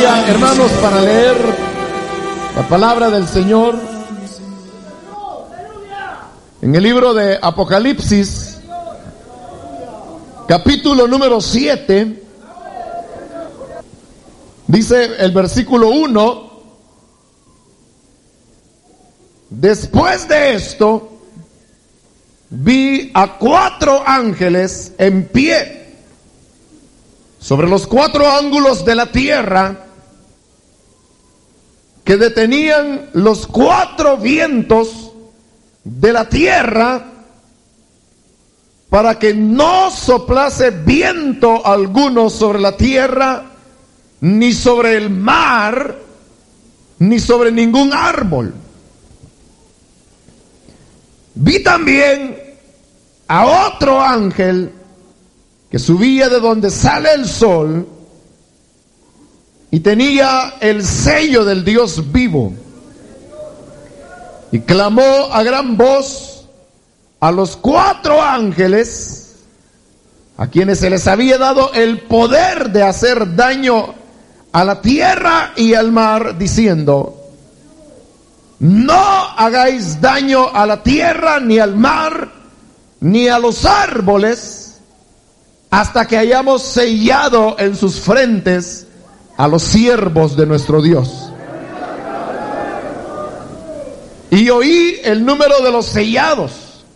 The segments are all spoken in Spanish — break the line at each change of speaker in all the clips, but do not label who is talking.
Aleluya, hermanos, para leer la palabra del Señor en el libro de Apocalipsis, capítulo número 7, dice el versículo 1: después de esto vi a 4 ángeles en pie sobre los 4 ángulos de la tierra, que detenían los 4 vientos de la tierra para que no soplase viento alguno sobre la tierra, ni sobre el mar, ni sobre ningún árbol. Vi también a otro ángel que subía de donde sale el sol y tenía el sello del Dios vivo, y clamó a gran voz a los 4 ángeles a quienes se les había dado el poder de hacer daño a la tierra y al mar, diciendo: no hagáis daño a la tierra, ni al mar, ni a los árboles, hasta que hayamos sellado en sus frentes a los siervos de nuestro Dios. Y oí el número de los sellados: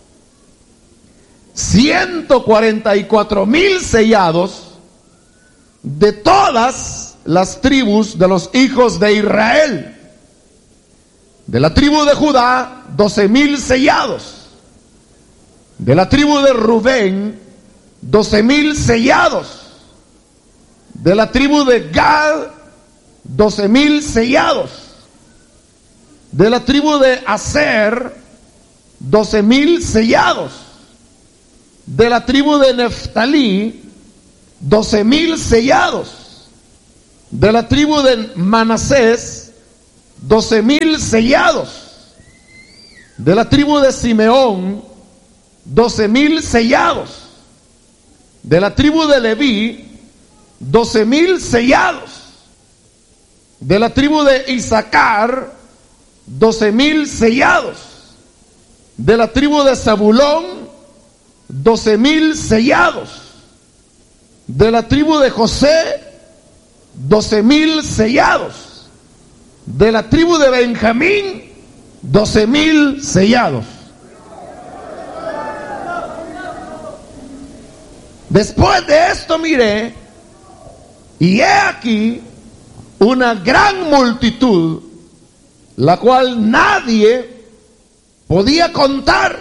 144,000 sellados, de todas las tribus de los hijos de Israel. De la tribu de Judá, 12,000 sellados. De la tribu de Rubén, 12,000 sellados. De la tribu de Gad, 12,000 sellados. De la tribu de Aser, 12,000 sellados. De la tribu de Neftalí, 12,000 sellados. De la tribu de Manasés, 12,000 sellados. De la tribu de Simeón, 12,000 sellados. De la tribu de Leví, 12,000 sellados. De la tribu de Isaacar, 12,000 sellados. De la tribu de Zabulón, 12,000 sellados. De la tribu de José, 12,000 sellados. De la tribu de Benjamín, 12,000 sellados. Después de esto miré, y he aquí una gran multitud, la cual nadie podía contar,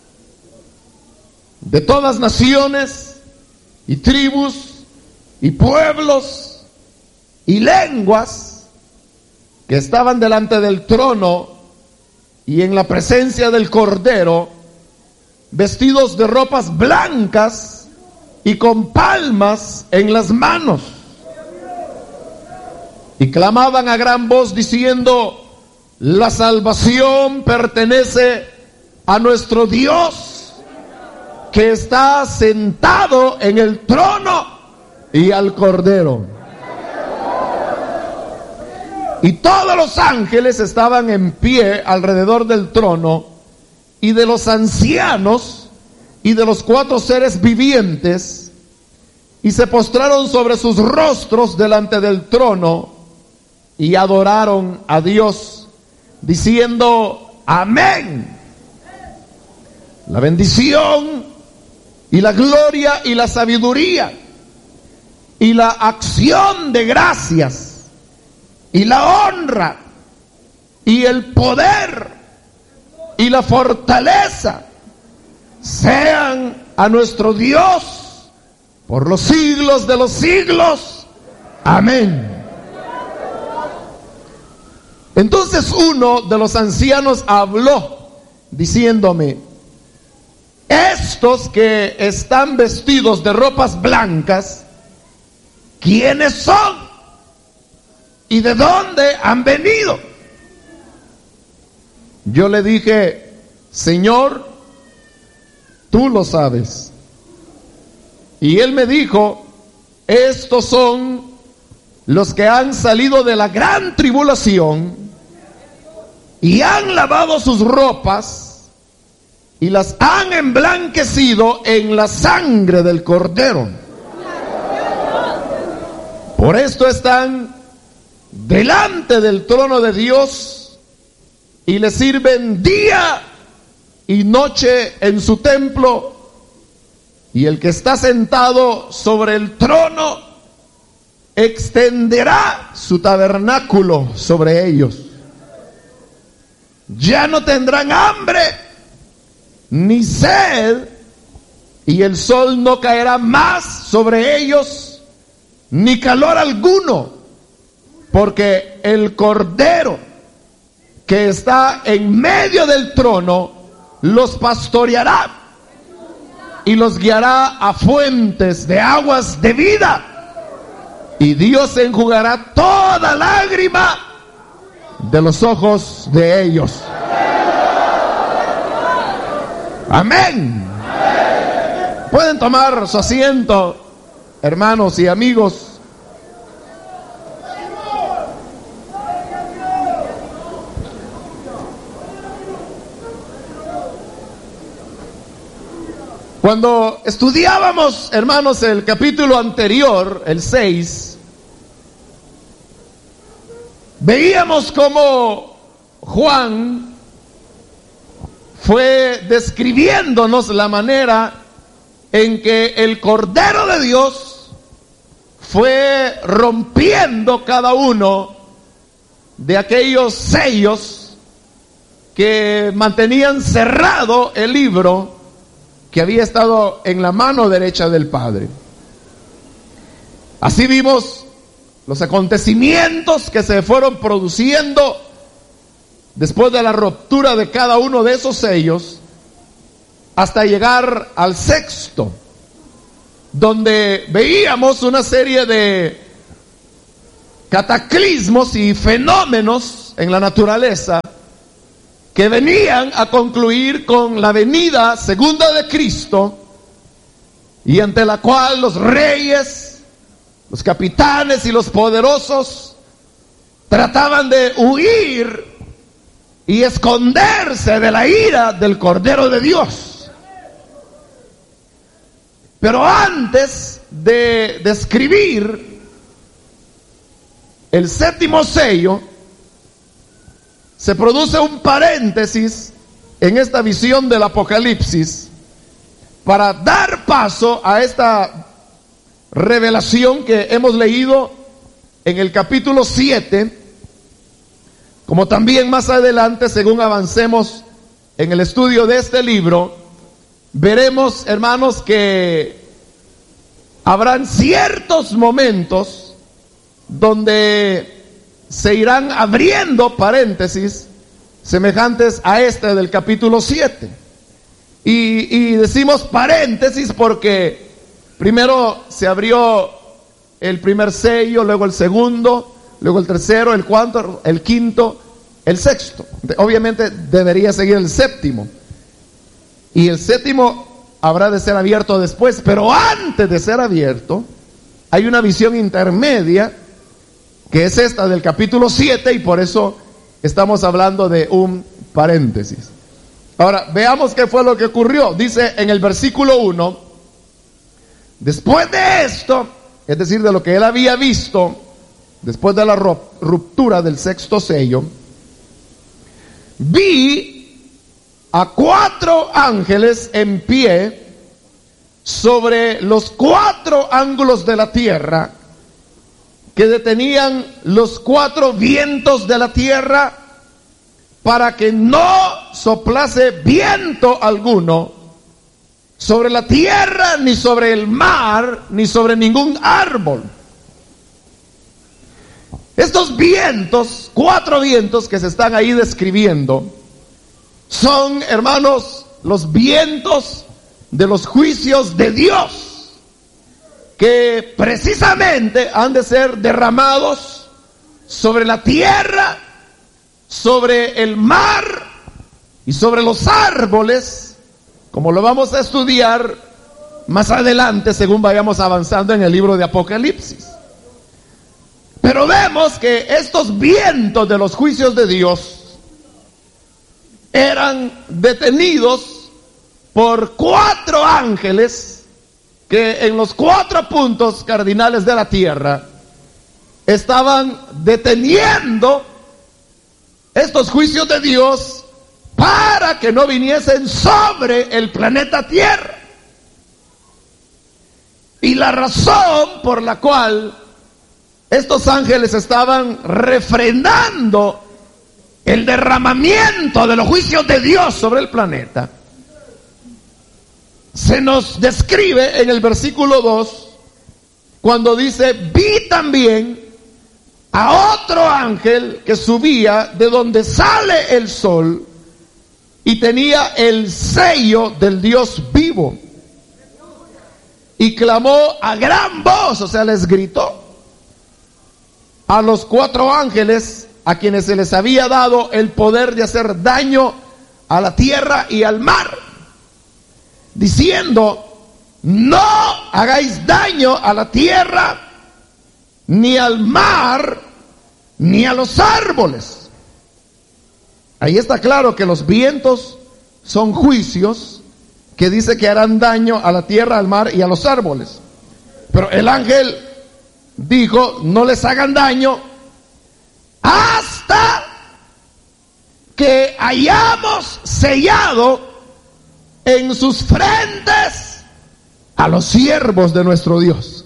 de todas naciones y tribus y pueblos y lenguas, que estaban delante del trono y en la presencia del Cordero, vestidos de ropas blancas y con palmas en las manos, y clamaban a gran voz diciendo: la salvación pertenece a nuestro Dios, que está sentado en el trono, y al Cordero. Y todos los ángeles estaban en pie alrededor del trono, y de los ancianos y de los 4 seres vivientes, y se postraron sobre sus rostros delante del trono, y adoraron a Dios, diciendo: amén. La bendición y la gloria y la sabiduría y la acción de gracias y la honra y el poder y la fortaleza sean a nuestro Dios por los siglos de los siglos. Amén. Entonces uno de los ancianos habló diciéndome: estos que están vestidos de ropas blancas, ¿quiénes son? ¿Y de dónde han venido? Yo le dije: Señor, tú lo sabes. Y él me dijo: estos son los que han salido de la gran tribulación y han lavado sus ropas y las han emblanquecido en la sangre del Cordero. Por esto están delante del trono de Dios y le sirven día y noche en su templo, y el que está sentado sobre el trono extenderá su tabernáculo sobre ellos. Ya no tendrán hambre ni sed, y el sol no caerá más sobre ellos, ni calor alguno, porque el Cordero que está en medio del trono los pastoreará y los guiará a fuentes de aguas de vida, y Dios enjugará toda lágrima de los ojos de ellos. Amén. Pueden tomar su asiento, hermanos y amigos. Cuando estudiábamos, hermanos, el capítulo anterior, el 6, veíamos cómo Juan fue describiéndonos la manera en que el Cordero de Dios fue rompiendo cada uno de aquellos sellos que mantenían cerrado el libro que había estado en la mano derecha del Padre. Así vimos los acontecimientos que se fueron produciendo después de la ruptura de cada uno de esos sellos, hasta llegar al sexto, donde veíamos una serie de cataclismos y fenómenos en la naturaleza que venían a concluir con la venida segunda de Cristo, y ante la cual los reyes, los capitanes y los poderosos trataban de huir y esconderse de la ira del Cordero de Dios. Pero antes de describir el séptimo sello, se produce un paréntesis en esta visión del Apocalipsis para dar paso a esta revelación que hemos leído en el capítulo 7, como también más adelante, según avancemos en el estudio de este libro, veremos, hermanos, que habrán ciertos momentos donde se irán abriendo paréntesis semejantes a este del capítulo 7. Y decimos paréntesis porque primero se abrió el primer sello, luego el segundo, luego el tercero, el cuarto, el quinto, el sexto. Obviamente debería seguir el séptimo. Y el séptimo habrá de ser abierto después, pero antes de ser abierto hay una visión intermedia, que es esta del capítulo 7, y por eso estamos hablando de un paréntesis. Ahora, veamos qué fue lo que ocurrió. Dice en el versículo 1, después de esto, es decir, de lo que él había visto, después de la ruptura del sexto sello, vi a 4 ángeles en pie sobre los 4 ángulos de la tierra, que detenían los 4 vientos de la tierra para que no soplase viento alguno sobre la tierra, ni sobre el mar, ni sobre ningún árbol. Estos vientos, 4 vientos que se están ahí describiendo, son, hermanos, los vientos de los juicios de Dios, que precisamente han de ser derramados sobre la tierra, sobre el mar y sobre los árboles, como lo vamos a estudiar más adelante según vayamos avanzando en el libro de Apocalipsis. vemos que estos vientos de los juicios de Dios eran detenidos por 4 ángeles que en los 4 puntos cardinales de la tierra estaban deteniendo estos juicios de Dios para que no viniesen sobre el planeta Tierra. Y la razón por la cual estos ángeles estaban refrenando el derramamiento de los juicios de Dios sobre el planeta se nos describe en el versículo 2, cuando dice: vi también a otro ángel que subía de donde sale el sol y tenía el sello del Dios vivo, y clamó a gran voz, o sea, les gritó a los 4 ángeles a quienes se les había dado el poder de hacer daño a la tierra y al mar, diciendo: no hagáis daño a la tierra, ni al mar, ni a los árboles. Ahí está claro que los vientos son juicios que dice que harán daño a la tierra, al mar y a los árboles. Pero el ángel dijo: no les hagan daño hasta que hayamos sellado en sus frentes a los siervos de nuestro Dios.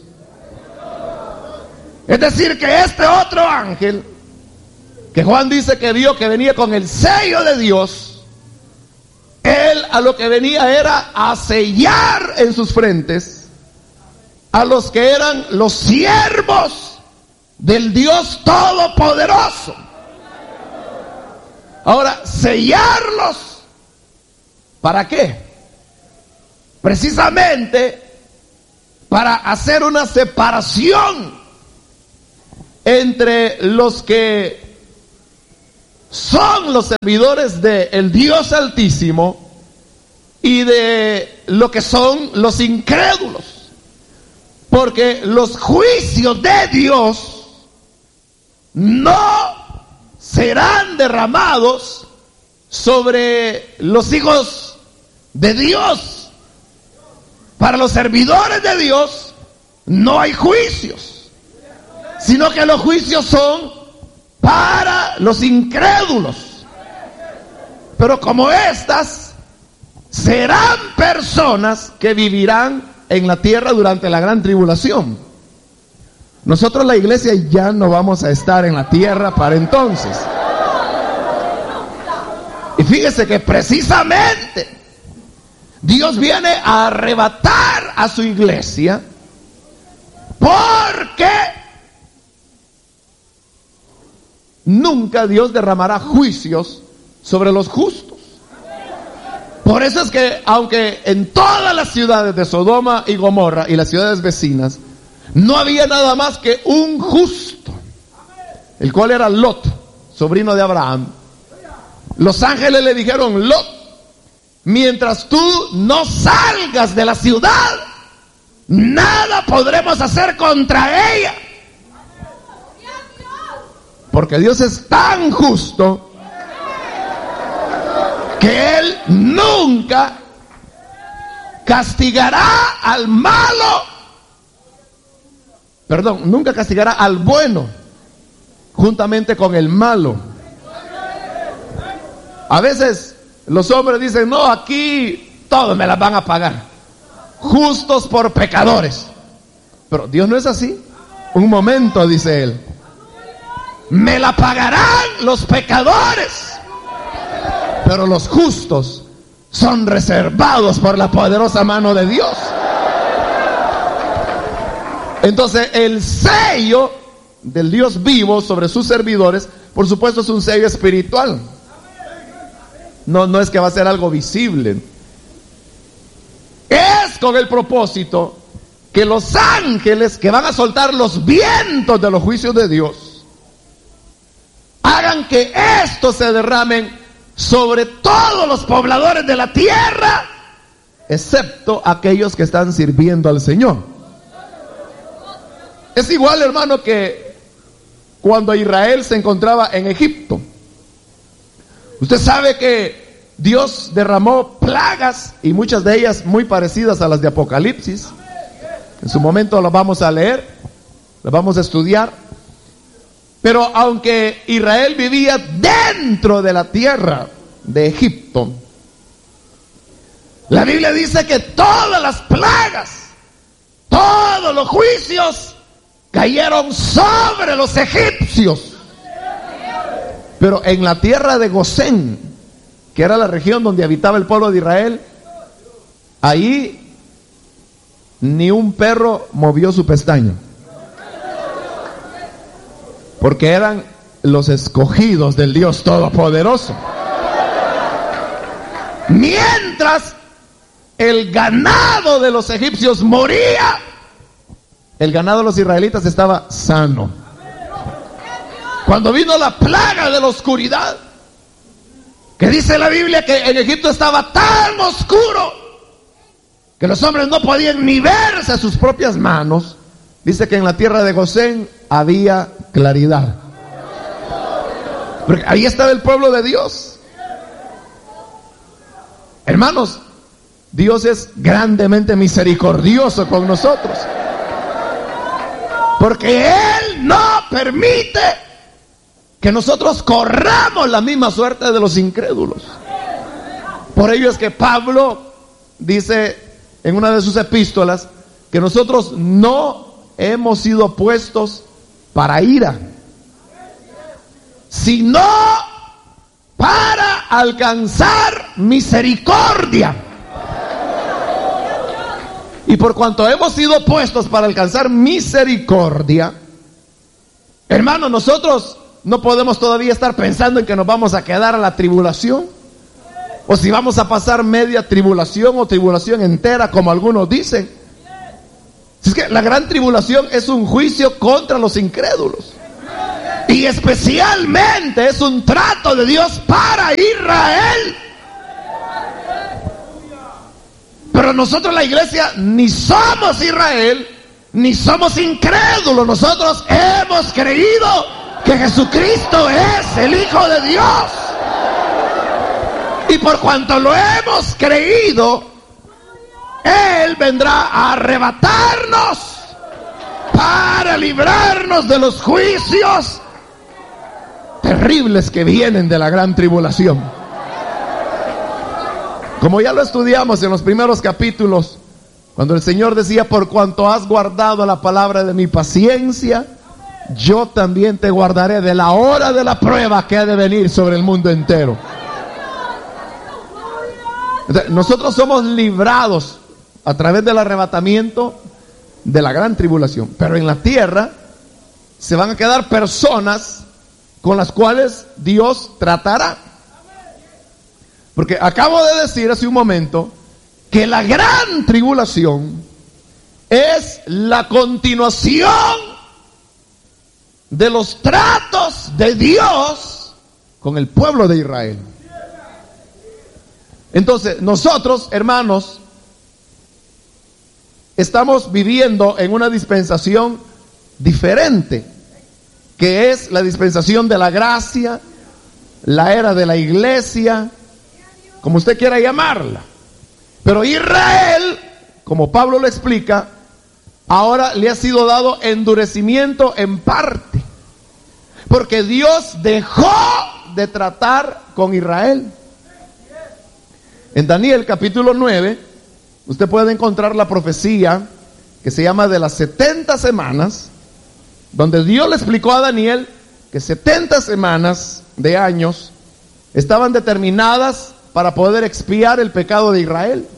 Es decir, que este otro ángel, que Juan dice que vio que venía con el sello de Dios, él a lo que venía era a sellar en sus frentes a los que eran los siervos del Dios Todopoderoso. Ahora, sellarlos, ¿para qué? Precisamente para hacer una separación entre los que son los servidores del Dios Altísimo y de lo que son los incrédulos. Porque los juicios de Dios no serán derramados sobre los hijos de Dios. Para los servidores de Dios no hay juicios, sino que los juicios son para los incrédulos. Pero como estas serán personas que vivirán en la tierra durante la gran tribulación. Nosotros, la iglesia, ya no vamos a estar en la tierra para entonces. Y fíjese que precisamente Dios viene a arrebatar a su iglesia porque nunca Dios derramará juicios sobre los justos. Por eso es que, aunque en todas las ciudades de Sodoma y Gomorra y las ciudades vecinas no había nada más que un justo, el cual era Lot, sobrino de Abraham, los ángeles le dijeron: Lot, mientras tú no salgas de la ciudad, nada podremos hacer contra ella. Porque Dios es tan justo que Él nunca castigará al malo, nunca castigará al bueno juntamente con el malo. A veces los hombres dicen: no, aquí todos me las van a pagar, justos por pecadores. Pero Dios no es así. Un momento, dice Él, me la pagarán los pecadores, pero los justos son reservados por la poderosa mano de Dios. Entonces, el sello del Dios vivo sobre sus servidores, por supuesto, es un sello espiritual. No es que va a ser algo visible. Es con el propósito que los ángeles que van a soltar los vientos de los juicios de Dios hagan que estos se derramen sobre todos los pobladores de la tierra, excepto aquellos que están sirviendo al Señor. Es igual, hermano, que cuando Israel se encontraba en Egipto. Usted sabe que Dios derramó plagas, y muchas de ellas muy parecidas a las de Apocalipsis. En su momento las vamos a leer, las vamos a estudiar. Pero aunque Israel vivía dentro de la tierra de Egipto, la Biblia dice que todas las plagas, todos los juicios cayeron sobre los egipcios. Pero en la tierra de Gosén, que era la región donde habitaba el pueblo de Israel, ahí ni un perro movió su pestaña, porque eran los escogidos del Dios Todopoderoso. Mientras el ganado de los egipcios moría, el ganado de los israelitas estaba sano. Cuando vino la plaga de la oscuridad, que dice la Biblia que en Egipto estaba tan oscuro que los hombres no podían ni verse a sus propias manos, dice que en la tierra de Gosén había claridad. Porque ahí estaba el pueblo de Dios. Hermanos, Dios es grandemente misericordioso con nosotros, porque Él no permite que nosotros corramos la misma suerte de los incrédulos. Por ello es que Pablo dice en una de sus epístolas que nosotros no hemos sido puestos para ira, sino para alcanzar misericordia. Y por cuanto hemos sido puestos para alcanzar misericordia, hermanos, nosotros no podemos todavía estar pensando en que nos vamos a quedar a la tribulación, o si vamos a pasar media tribulación o tribulación entera, como algunos dicen. Es que la gran tribulación es un juicio contra los incrédulos, y especialmente es un trato de Dios para Israel. Pero nosotros, la iglesia, ni somos Israel, ni somos incrédulos. Nosotros hemos creído que Jesucristo es el Hijo de Dios. Y por cuanto lo hemos creído, Él vendrá a arrebatarnos para librarnos de los juicios terribles que vienen de la gran tribulación. Como ya lo estudiamos en los primeros capítulos, cuando el Señor decía: por cuanto has guardado la palabra de mi paciencia, yo también te guardaré de la hora de la prueba que ha de venir sobre el mundo entero. Entonces, nosotros somos librados a través del arrebatamiento de la gran tribulación, pero en la tierra se van a quedar personas con las cuales Dios tratará. Porque acabo de decir hace un momento que la gran tribulación es la continuación de los tratos de Dios con el pueblo de Israel. Entonces, nosotros, hermanos, estamos viviendo en una dispensación diferente, que es la dispensación de la gracia, la era de la iglesia, como usted quiera llamarla. Pero Israel, como Pablo lo explica, ahora le ha sido dado endurecimiento en parte, porque Dios dejó de tratar con Israel. En Daniel capítulo 9, usted puede encontrar la profecía que se llama de las 70 semanas, donde Dios le explicó a Daniel que 70 semanas de años estaban determinadas para poder expiar el pecado de Israel.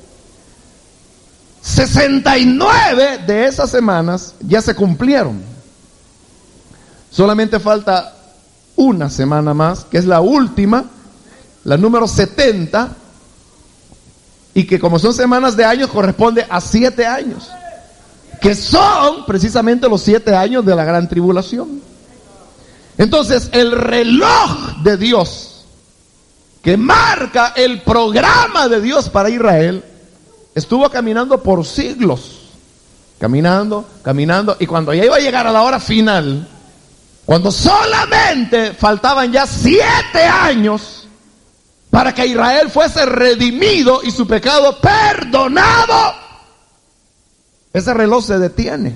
69 de esas semanas ya se cumplieron. Solamente falta una semana más, que es la última, la número 70, y que como son semanas de años corresponde a 7 años, que son precisamente los 7 años de la gran tribulación. Entonces, el reloj de Dios que marca el programa de Dios para Israel estuvo caminando por siglos, caminando, y cuando ya iba a llegar a la hora final, Cuando solamente faltaban ya 7 años para que Israel fuese redimido y su pecado perdonado, ese reloj se detiene.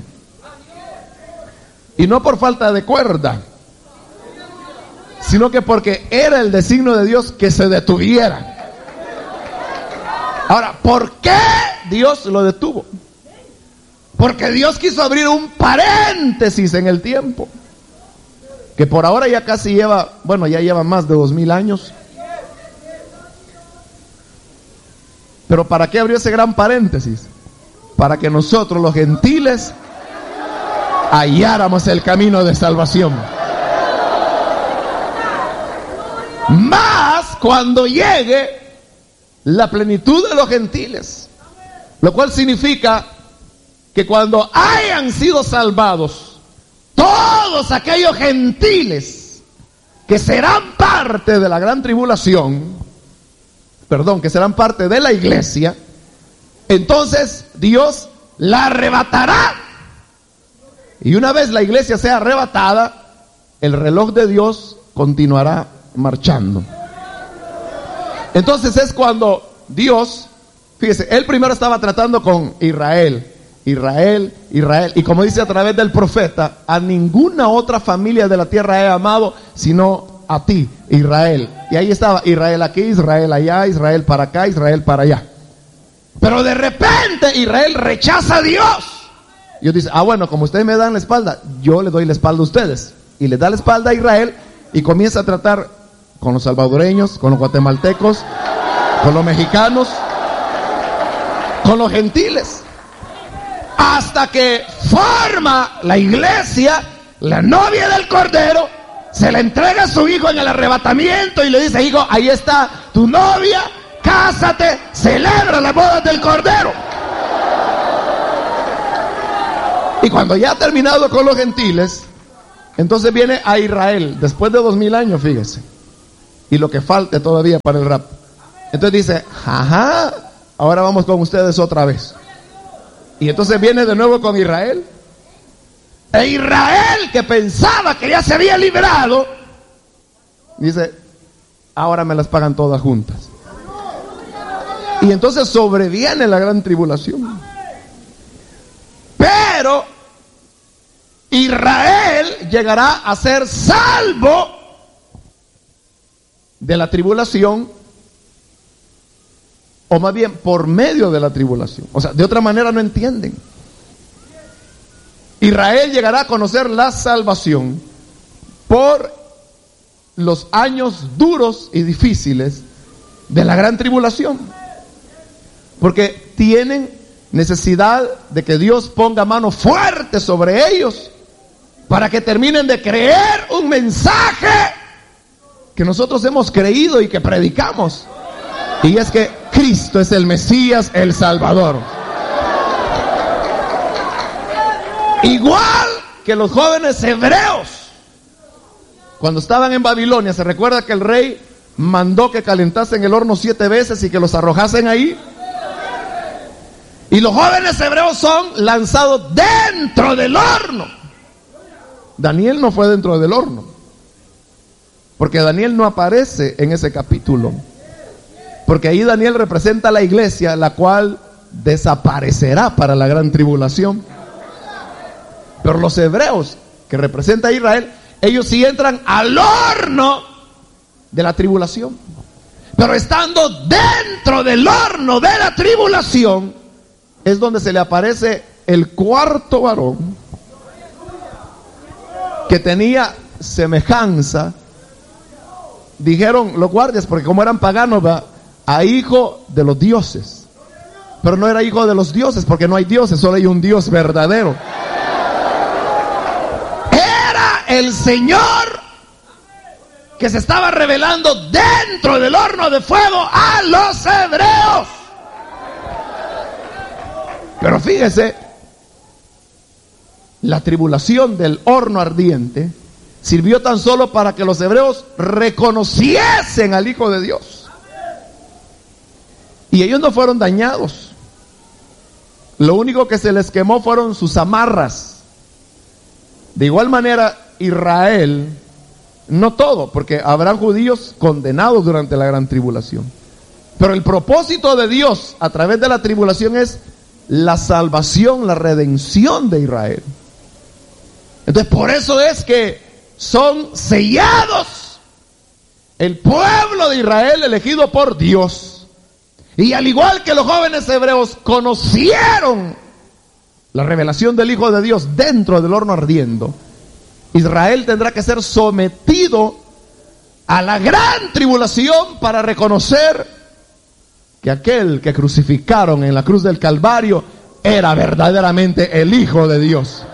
Y no por falta de cuerda, sino que porque era el designio de Dios que se detuviera. Ahora, ¿por qué Dios lo detuvo? Porque Dios quiso abrir un paréntesis en el tiempo, que por ahora ya casi lleva, ya lleva más de 2000 años. Pero ¿para qué abrió ese gran paréntesis? Para que nosotros los gentiles halláramos el camino de salvación. Más cuando llegue la plenitud de los gentiles, lo cual significa que cuando hayan sido salvados todos aquellos gentiles que serán parte de la gran tribulación, que serán parte de la iglesia, entonces Dios la arrebatará. Y una vez la iglesia sea arrebatada, el reloj de Dios continuará marchando. Entonces es cuando Dios, fíjese, él primero estaba tratando con Israel, y como dice a través del profeta, a ninguna otra familia de la tierra he amado sino a ti, Israel. Y ahí estaba Israel aquí, Israel allá, Israel para acá, Israel para allá. Pero de repente Israel rechaza a Dios. Dios dice, bueno, como ustedes me dan la espalda, yo le doy la espalda a ustedes. Y le da la espalda a Israel y comienza a tratar con los salvadoreños, con los guatemaltecos, con los mexicanos, con los gentiles. Hasta que forma la iglesia, la novia del Cordero, se le entrega a su hijo en el arrebatamiento y le dice, hijo, ahí está tu novia, cásate, celebra las bodas del Cordero. Y cuando ya ha terminado con los gentiles, entonces viene a Israel, después de 2000 años, fíjese, y lo que falte todavía para el rapto. Entonces dice, ahora vamos con ustedes otra vez. Y entonces viene de nuevo con Israel. E Israel, que pensaba que ya se había librado, dice, ahora me las pagan todas juntas. Y entonces sobreviene la gran tribulación. Pero Israel llegará a ser salvo de la tribulación, o más bien por medio de la tribulación. O sea, de otra manera no entienden. Israel llegará a conocer la salvación por los años duros y difíciles de la gran tribulación, porque tienen necesidad de que Dios ponga mano fuerte sobre ellos para que terminen de creer un mensaje que nosotros hemos creído y que predicamos, y es que Cristo es el Mesías, el Salvador. Igual que los jóvenes hebreos, cuando estaban en Babilonia, se recuerda que el rey mandó que calentasen el horno 7 veces y que los arrojasen ahí. Y los jóvenes hebreos son lanzados dentro del horno. Daniel no fue dentro del horno, porque Daniel no aparece en ese capítulo, porque ahí Daniel representa a la iglesia, la cual desaparecerá para la gran tribulación. Pero los hebreos, que representa a Israel, ellos sí entran al horno de la tribulación. Pero estando dentro del horno de la tribulación, es donde se le aparece el cuarto varón, que tenía semejanza, dijeron los guardias, porque como eran paganos, a hijo de los dioses. Pero no era hijo de los dioses, porque no hay dioses, solo hay un Dios verdadero. El Señor que se estaba revelando dentro del horno de fuego a los hebreos. Pero fíjese, la tribulación del horno ardiente sirvió tan solo para que los hebreos reconociesen al Hijo de Dios. Y ellos no fueron dañados. Lo único que se les quemó fueron sus amarras. De igual manera, Israel, no todo, porque habrán judíos condenados durante la gran tribulación. Pero el propósito de Dios a través de la tribulación es la salvación, la redención de Israel. Entonces por eso es que son sellados el pueblo de Israel elegido por Dios. Y al igual que los jóvenes hebreos conocieron la revelación del Hijo de Dios dentro del horno ardiendo, Israel tendrá que ser sometido a la gran tribulación para reconocer que aquel que crucificaron en la cruz del Calvario era verdaderamente el Hijo de Dios.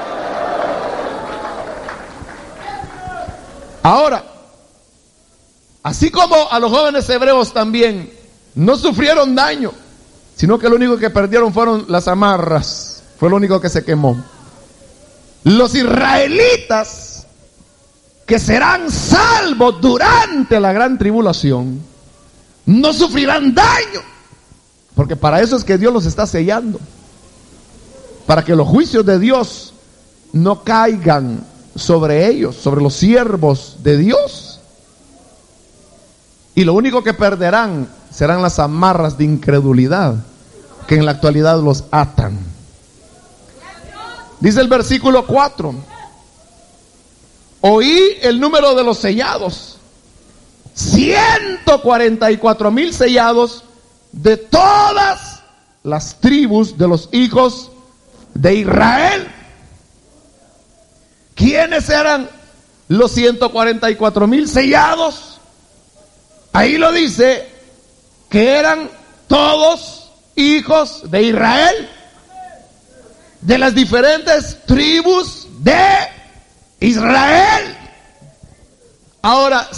Ahora, así como a los jóvenes hebreos también no sufrieron daño, sino que lo único que perdieron fueron las amarras, fue lo único que se quemó. Los israelitas que serán salvos durante la gran tribulación no sufrirán daño, porque para eso es que Dios los está sellando, para que los juicios de Dios no caigan sobre ellos, sobre los siervos de Dios. Y lo único que perderán serán las amarras de incredulidad que en la actualidad los atan. Dice el versículo 4: oí el número de los sellados, 144,000 sellados de todas las tribus de los hijos de Israel. ¿Quiénes eran los 144,000 sellados? Ahí lo dice, que eran todos hijos de Israel, de las diferentes tribus de Israel. Ahora,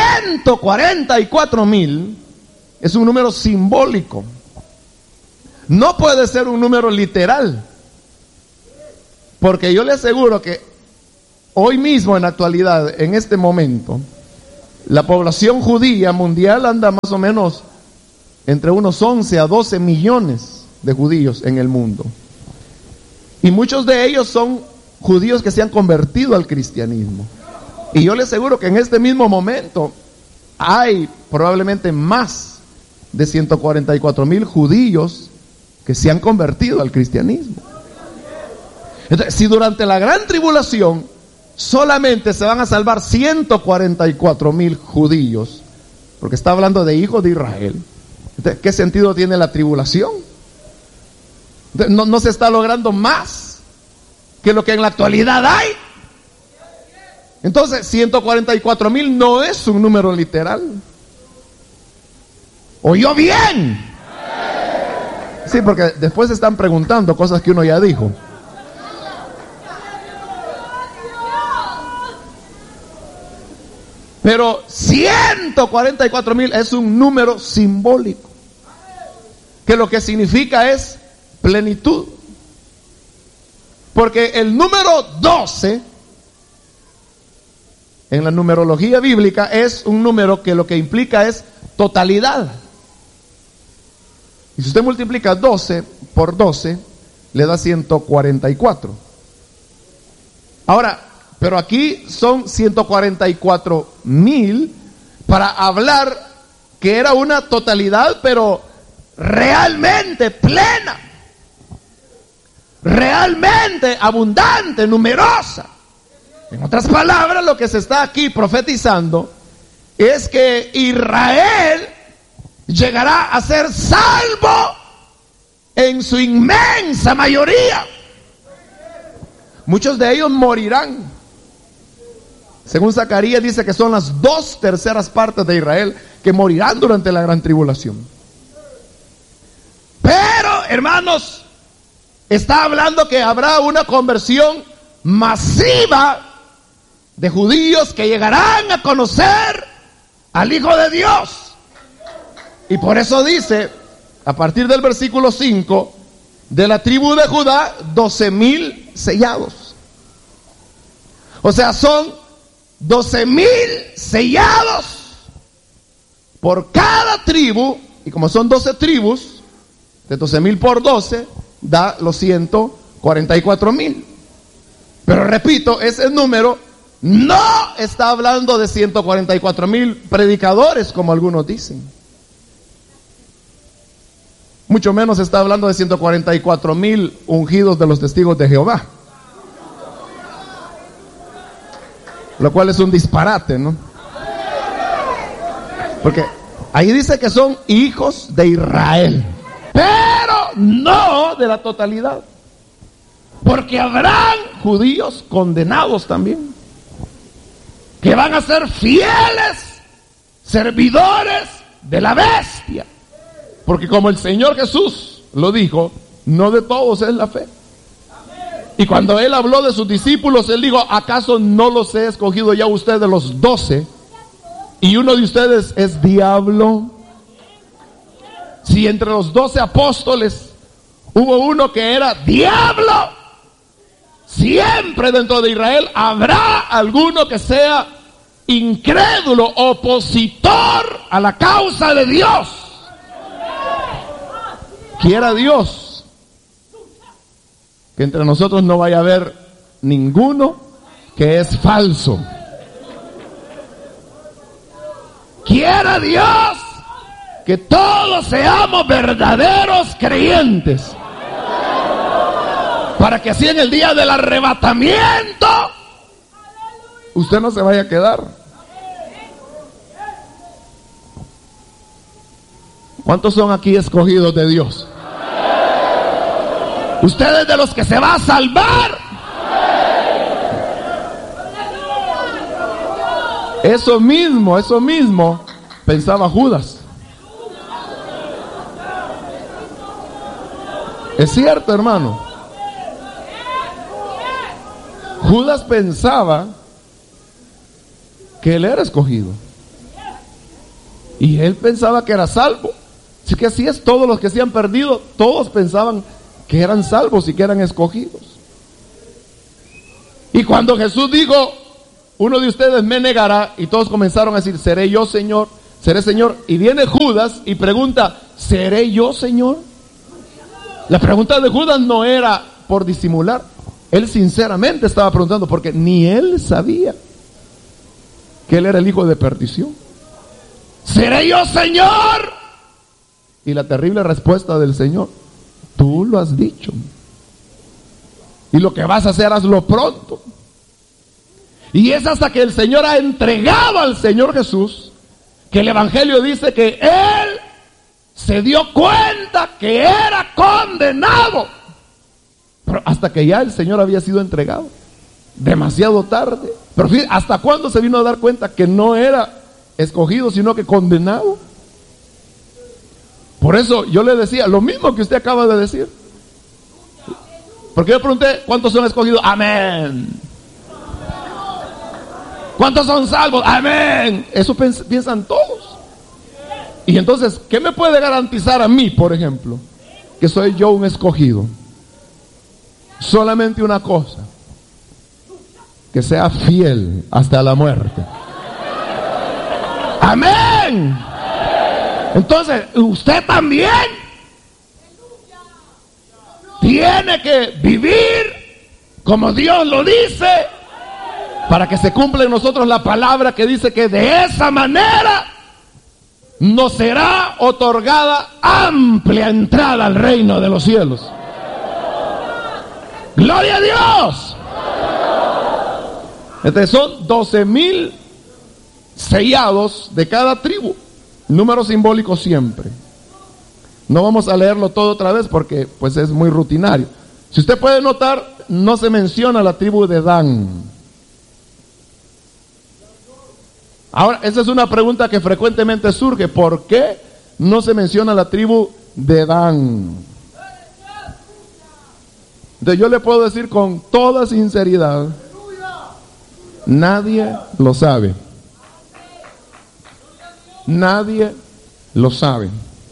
144,000 es un número simbólico. No puede ser un número literal. Porque yo le aseguro que hoy mismo, en la actualidad, en este momento, la población judía mundial anda más o menos entre unos 11 a 12 millones de judíos en el mundo. Y muchos de ellos son judíos que se han convertido al cristianismo. Y yo le aseguro que en este mismo momento hay probablemente más de 144,000 judíos que se han convertido al cristianismo. Entonces, si durante la gran tribulación solamente se van a salvar 144,000 judíos, porque está hablando de hijos de Israel, entonces, ¿qué sentido tiene la tribulación? Entonces, no se está logrando más que lo que en la actualidad hay. Entonces 144,000 no es un número literal. ¿Oyó bien? Sí, porque después se están preguntando cosas que uno ya dijo. Pero 144,000 es un número simbólico, que lo que significa es plenitud. Porque el número 12 en la numerología bíblica es un número que lo que implica es totalidad. Y si usted multiplica 12 por 12, le da 144. Ahora, pero aquí son 144,000 para hablar que era una totalidad, pero realmente plena, realmente abundante, numerosa. En otras palabras, lo que se está aquí profetizando es que Israel llegará a ser salvo en su inmensa mayoría. Muchos de ellos morirán. Según Zacarías dice que son las 2/3 partes de Israel que morirán durante la gran tribulación. Pero, hermanos, está hablando que habrá una conversión masiva de judíos que llegarán a conocer al Hijo de Dios. Y por eso dice, a partir del versículo 5, de la tribu de Judá, 12,000 sellados. O sea, son 12,000 sellados por cada tribu. Y como son 12 tribus, de 12,000 por 12, da los 144,000. Pero repito, ese número No está hablando de 144,000 predicadores, como algunos dicen. Mucho menos está hablando de 144,000 ungidos de los testigos de Jehová. Lo cual es un disparate, ¿no? Porque ahí dice que son hijos de Israel, pero no de la totalidad. Porque habrán judíos condenados también, que van a ser fieles servidores de la bestia. Porque como el Señor Jesús lo dijo, no de todos es la fe. Y cuando Él habló de sus discípulos, Él dijo, ¿acaso no los he escogido ya ustedes los 12? Y uno de ustedes es diablo. Si entre los 12 apóstoles hubo uno que era diablo, siempre dentro de Israel habrá alguno que sea incrédulo, opositor a la causa de Dios. Quiera Dios que entre nosotros no vaya a haber ninguno que es falso. Quiera Dios que todos seamos verdaderos creyentes, para que así en el día del arrebatamiento usted no se vaya a quedar. ¿Cuántos son aquí escogidos de Dios? ¿Usted es de los que se va a salvar? Eso mismo pensaba Judas. Es cierto, hermano. Judas pensaba que él era escogido. Y él pensaba que era salvo. Así que así es, todos los que se han perdido, todos pensaban que eran salvos y que eran escogidos. Y cuando Jesús dijo, uno de ustedes me negará, y todos comenzaron a decir, seré yo Señor, seré Señor. Y viene Judas y pregunta, ¿seré yo Señor? La pregunta de Judas no era por disimular. Él sinceramente estaba preguntando, porque ni él sabía que él era el hijo de perdición. ¿Seré yo Señor? Y la terrible respuesta del Señor, tú lo has dicho. Y lo que vas a hacer, hazlo pronto. Y es hasta que el Señor ha entregado al Señor Jesús, que el Evangelio dice que Él se dio cuenta que era condenado. Pero hasta que ya el Señor había sido entregado, demasiado tarde. Pero fíjate, ¿hasta cuándo se vino a dar cuenta que no era escogido, sino que condenado? Por eso yo le decía lo mismo que usted acaba de decir. Porque yo pregunté, ¿cuántos son escogidos? Amén. ¿Cuántos son salvos? Amén. Eso piensan todos. Y entonces, ¿qué me puede garantizar a mí, por ejemplo, que soy yo un escogido? Solamente una cosa: que sea fiel hasta la muerte. Amén. Entonces, usted también tiene que vivir como Dios lo dice, para que se cumpla en nosotros la palabra que dice que de esa manera nos será otorgada amplia entrada al reino de los cielos. ¡Gloria a Dios! Entonces son 12,000 sellados de cada tribu. Número simbólico siempre. No vamos a leerlo todo otra vez porque pues es muy rutinario. Si usted puede notar, no se menciona la tribu de Dan. Ahora, esa es una pregunta que frecuentemente surge. ¿Por qué no se menciona la tribu de Dan? Entonces yo le puedo decir con toda sinceridad, nadie lo sabe. Nadie lo sabe.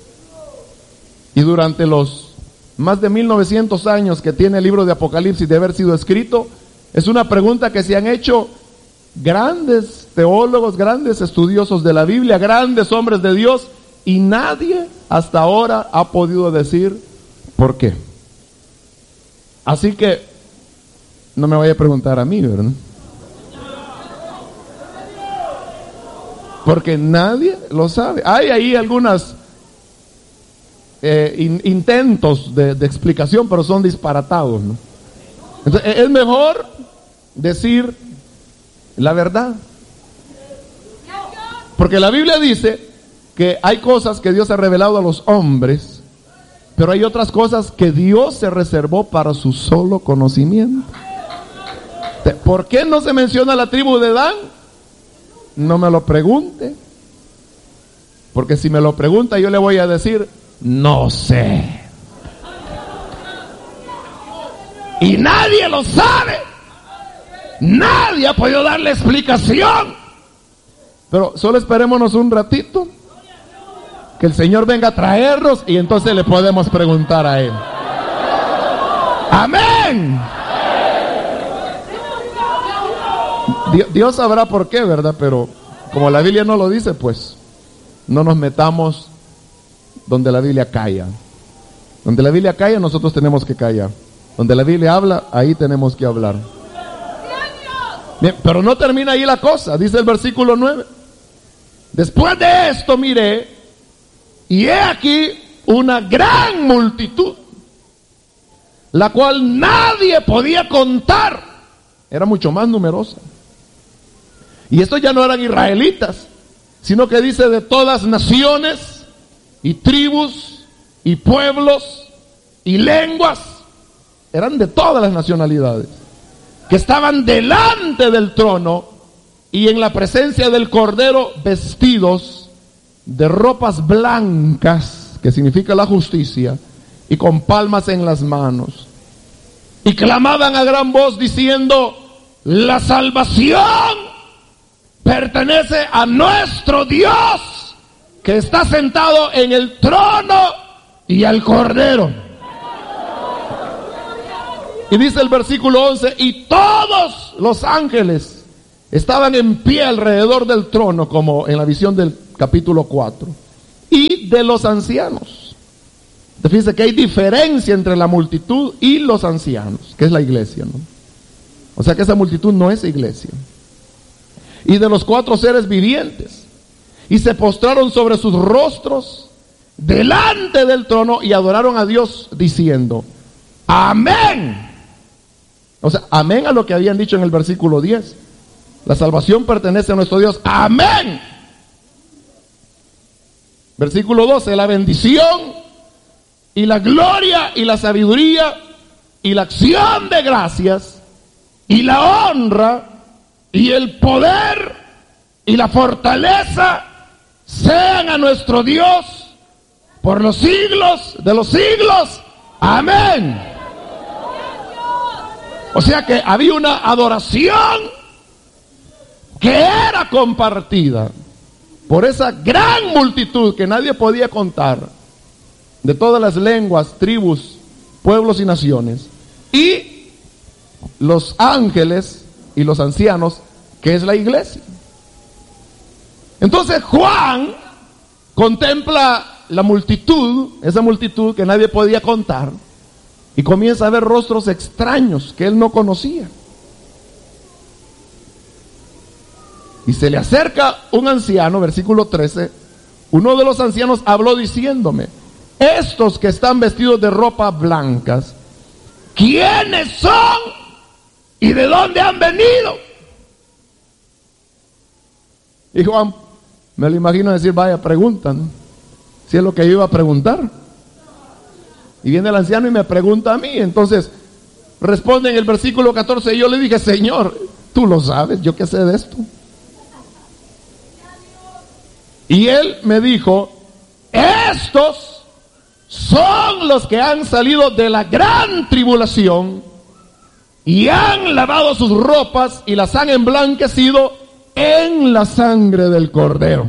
Y durante los más de 1900 años que tiene el libro de Apocalipsis de haber sido escrito, es una pregunta que se han hecho grandes teólogos, grandes estudiosos de la Biblia, grandes hombres de Dios, y nadie hasta ahora ha podido decir por qué. Así que no me vaya a preguntar a mí, ¿verdad? Porque nadie lo sabe. Hay ahí algunas intentos de explicación, pero son disparatados, ¿no? Entonces, es mejor decir la verdad. Porque la Biblia dice que hay cosas que Dios ha revelado a los hombres, pero hay otras cosas que Dios se reservó para su solo conocimiento. ¿Por qué no se menciona la tribu de Dan? No me lo pregunte. Porque si me lo pregunta, yo le voy a decir, no sé. Y nadie lo sabe. Nadie ha podido darle explicación. Pero solo esperémonos un ratito, que el Señor venga a traernos y entonces le podemos preguntar a Él. Amén. Dios sabrá por qué, ¿verdad? Pero como la Biblia no lo dice, pues no nos metamos donde la Biblia calla. Donde la Biblia calla, nosotros tenemos que callar. Donde la Biblia habla, ahí tenemos que hablar. Bien, pero no termina ahí la cosa. Dice el versículo 9. Después de esto miré, y he aquí una gran multitud, la cual nadie podía contar. Era mucho más numerosa. Y estos ya no eran israelitas, sino que dice de todas naciones y tribus y pueblos y lenguas. Eran de todas las nacionalidades, que estaban delante del trono y en la presencia del Cordero, vestidos de ropas blancas, que significa la justicia, y con palmas en las manos. Y clamaban a gran voz diciendo, la salvación pertenece a nuestro Dios, que está sentado en el trono y al Cordero. Y dice el versículo 11, y todos los ángeles estaban en pie alrededor del trono, como en la visión del capítulo 4, y de los ancianos. Fíjense que hay diferencia entre la multitud y los ancianos, que es la iglesia, ¿no? O sea que esa multitud no es iglesia. Y de los 4 seres vivientes, y se postraron sobre sus rostros delante del trono y adoraron a Dios diciendo, amén. O sea, amén a lo que habían dicho en el versículo 10. La salvación pertenece a nuestro Dios. Amén. Versículo 12. La bendición y la gloria y la sabiduría y la acción de gracias y la honra y el poder y la fortaleza sean a nuestro Dios por los siglos de los siglos. Amén. O sea que había una adoración que era compartida por esa gran multitud que nadie podía contar, de todas las lenguas, tribus, pueblos y naciones, y los ángeles y los ancianos, que es la iglesia. Entonces Juan contempla la multitud, esa multitud que nadie podía contar, y comienza a ver rostros extraños que él no conocía. Y se le acerca un anciano, versículo 13, uno de los ancianos habló diciéndome, estos que están vestidos de ropas blancas, ¿quiénes son y de dónde han venido? Y Juan, me lo imagino decir, vaya pregunta, ¿no? Si es lo que yo iba a preguntar. Y viene el anciano y me pregunta a mí, entonces responde en el versículo 14, y yo le dije, Señor, tú lo sabes, yo qué sé de esto. Y él me dijo, estos son los que han salido de la gran tribulación y han lavado sus ropas y las han emblanquecido en la sangre del Cordero.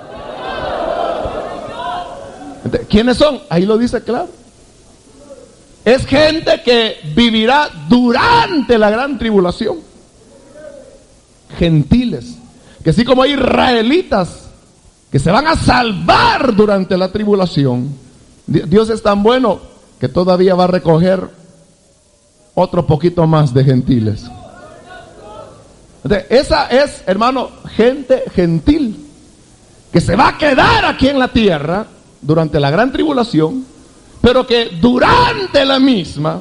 ¿Quiénes son? Ahí lo dice claro. Es gente que vivirá durante la gran tribulación. Gentiles, que así como hay israelitas que se van a salvar durante la tribulación, Dios es tan bueno que todavía va a recoger otro poquito más de gentiles. Entonces, esa es, hermano, gente gentil. que se va a quedar aquí en la tierra durante la gran tribulación, pero que durante la misma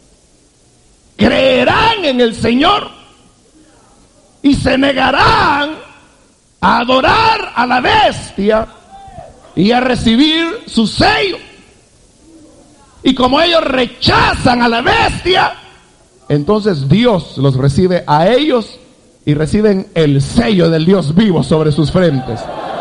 creerán en el Señor y se negarán a adorar a la bestia y a recibir su sello. Y como ellos rechazan a la bestia, entonces Dios los recibe a ellos y reciben el sello del Dios vivo sobre sus frentes.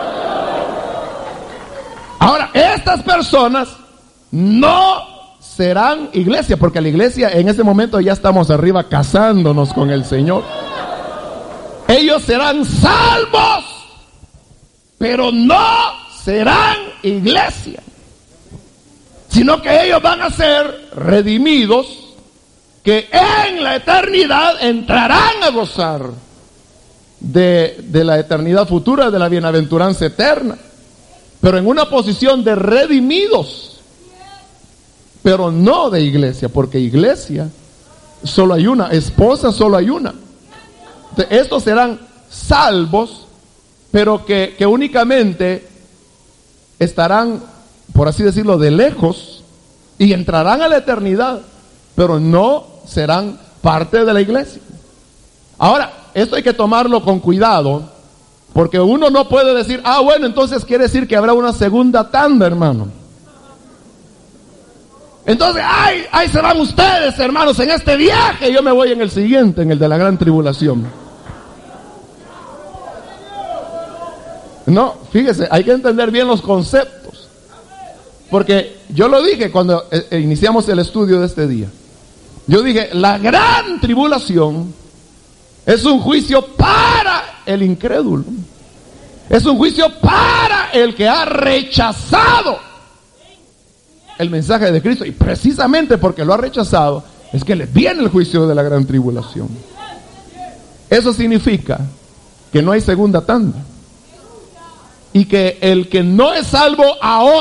Ahora, estas personas no serán iglesia, porque la iglesia en ese momento ya estamos arriba casándonos con el Señor. Ellos serán salvos, pero no serán iglesia, sino que ellos van a ser redimidos, que en la eternidad entrarán a gozar de la eternidad futura, de la bienaventuranza eterna, pero en una posición de redimidos, pero no de iglesia, porque iglesia solo hay una, esposa solo hay una. Entonces, estos serán salvos, pero que únicamente estarán, por así decirlo, de lejos y entrarán a la eternidad, pero no serán parte de la iglesia. Ahora, esto hay que tomarlo con cuidado, porque uno no puede decir, bueno, entonces quiere decir que habrá una segunda tanda, hermano. Entonces, ahí se van ustedes, hermanos, en este viaje, yo me voy en el siguiente, en el de la gran tribulación. No, fíjese, hay que entender bien los conceptos, porque yo lo dije cuando iniciamos el estudio de este día. Yo dije, la gran tribulación es un juicio para el incrédulo, es un juicio para el que ha rechazado el mensaje de Cristo, y precisamente porque lo ha rechazado es que le viene el juicio de la gran tribulación. Eso significa que no hay segunda tanda, y que el que no es salvo ahora